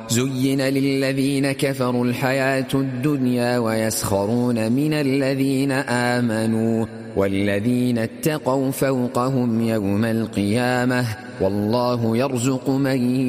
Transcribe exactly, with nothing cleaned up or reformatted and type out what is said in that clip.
زين للذين كفروا الحياة الدنيا ويسخرون من الذين آمنوا والذين اتقوا فوقهم يوم القيامة والله يرزق من